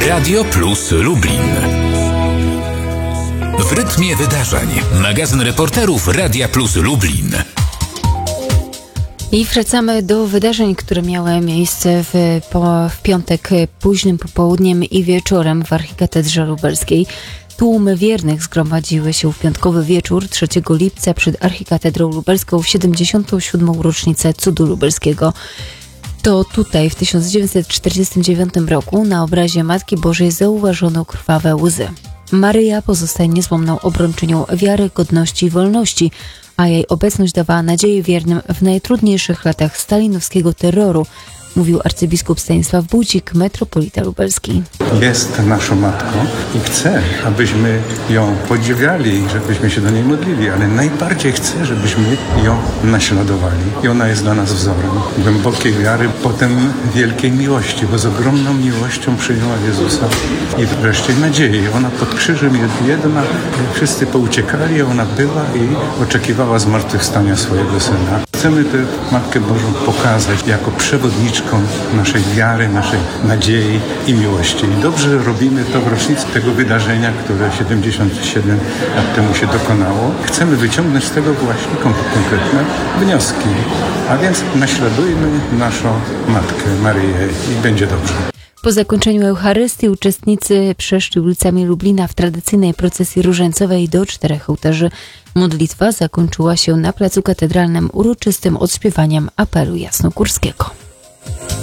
Radio Plus Lublin. W rytmie wydarzeń. Magazyn reporterów Radia Plus Lublin. I wracamy do wydarzeń, które miały miejsce w piątek późnym popołudniem i wieczorem w Archikatedrze Lubelskiej. Tłumy wiernych zgromadziły się w piątkowy wieczór 3 lipca przed Archikatedrą Lubelską w 77. rocznicę Cudu Lubelskiego. To tutaj w 1949 roku na obrazie Matki Bożej zauważono krwawe łzy. Maryja pozostaje niezłomną obrończynią wiary, godności i wolności, a jej obecność dawała nadzieję wiernym w najtrudniejszych latach stalinowskiego terroru, mówił arcybiskup Stanisław Wójcik, metropolita lubelski. Jest naszą matką i chce, abyśmy ją podziwiali, żebyśmy się do niej modlili, ale najbardziej chce, żebyśmy ją naśladowali. I ona jest dla nas wzorem głębokiej wiary, potem wielkiej miłości, bo z ogromną miłością przyjęła Jezusa i wreszcie nadziei. Ona pod krzyżem jest jedna, wszyscy pouciekali, ona była i oczekiwała zmartwychwstania swojego Syna. Chcemy tę Matkę Bożą pokazać jako przewodniczkę naszej wiary, naszej nadziei i miłości. I dobrze robimy to w rocznicę tego wydarzenia, które 77 lat temu się dokonało. Chcemy wyciągnąć z tego właśnie konkretne wnioski. A więc naśladujmy naszą Matkę Maryję i będzie dobrze. Po zakończeniu Eucharystii uczestnicy przeszli ulicami Lublina w tradycyjnej procesji różańcowej do 4 ołtarzy. Modlitwa zakończyła się na placu katedralnym uroczystym odśpiewaniem apelu jasnogórskiego.